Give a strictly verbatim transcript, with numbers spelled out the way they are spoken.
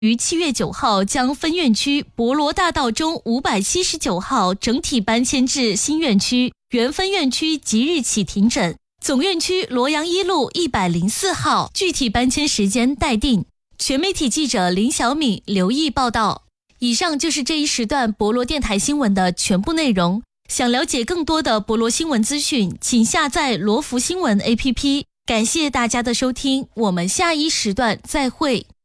于七月九号将分院区博罗大道中五百七十九号整体搬迁至新院区，原分院区即日起停诊。总院区罗阳一路一百零四号，具体搬迁时间待定。全媒体记者林小敏、刘毅报道。以上就是这一时段博罗电台新闻的全部内容。想了解更多的博罗新闻资讯，请下载罗福新闻 A P P。感谢大家的收听，我们下一时段再会。